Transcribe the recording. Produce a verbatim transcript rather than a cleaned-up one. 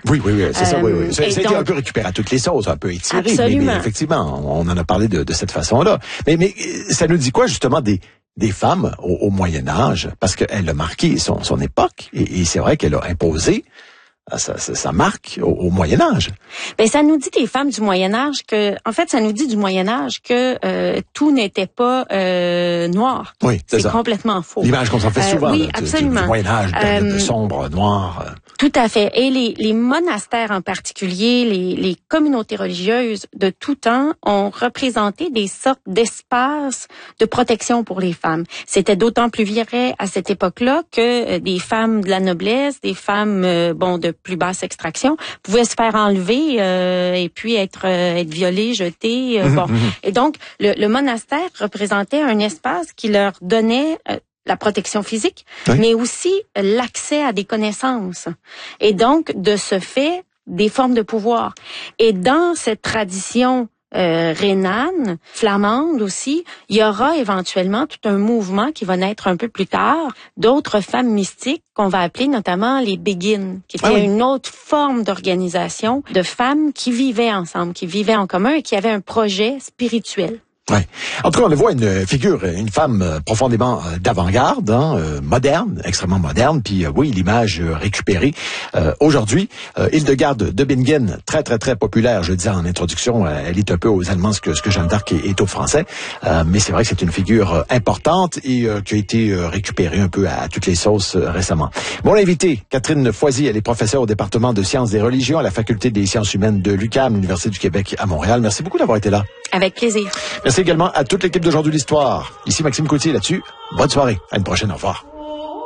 Oui, oui, oui, c'est euh, ça, oui, oui. Ça, ça a été un peu récupéré à toutes les sauces, un peu étiré. Absolument. Mais, mais effectivement, on en a parlé de, de cette façon-là. Mais, mais ça nous dit quoi, justement, des, des femmes au, au Moyen-Âge? Parce qu'elle a marqué son, son époque, et, et c'est vrai qu'elle a imposé Ça, ça, ça marque au, au Moyen-Âge. Ben ça nous dit des femmes du Moyen-Âge que, en fait, ça nous dit du Moyen-Âge que euh, tout n'était pas euh, noir. Oui, c'est, c'est ça. complètement faux. L'image qu'on s'en fait souvent, euh, oui, là, absolument. Du, du Moyen-Âge, euh, de sombre, noir. Tout à fait. Et les, les monastères en particulier, les, les communautés religieuses de tout temps ont représenté des sortes d'espaces de protection pour les femmes. C'était d'autant plus vrai à cette époque-là que des femmes de la noblesse, des femmes euh, bon de plus basse extraction, pouvaient se faire enlever euh, et puis être euh, être violées, jetées. Euh, bon. Et donc, le, le monastère représentait un espace qui leur donnait euh, la protection physique, oui. mais aussi l'accès à des connaissances. Et donc, de ce fait, des formes de pouvoir. Et dans cette tradition Euh, rhénane, flamande aussi, il y aura éventuellement tout un mouvement qui va naître un peu plus tard, d'autres femmes mystiques qu'on va appeler notamment les Béguines, qui était ah oui. une autre forme d'organisation de femmes qui vivaient ensemble, qui vivaient en commun et qui avaient un projet spirituel. Ouais. En tout cas, on le voit une figure, une femme profondément d'avant-garde, hein, moderne, extrêmement moderne. Puis oui, l'image récupérée euh, aujourd'hui. Euh, Hildegarde de Bingen, très très très populaire. Je disais en introduction, elle est un peu aux Allemands ce que ce que Jeanne d'Arc est, est aux Français. Euh, mais c'est vrai que c'est une figure importante et euh, qui a été récupérée un peu à, à toutes les sauces euh, récemment. Mon invité, Catherine Foisy, elle est professeure au département de sciences des religions à la faculté des sciences humaines de l'U Q A M, l'Université du Québec à Montréal. Merci beaucoup d'avoir été là. Avec plaisir. Merci également à toute l'équipe d'Aujourd'hui l'Histoire. Ici Maxime Coutier là-dessus. Bonne soirée. À une prochaine. Au revoir.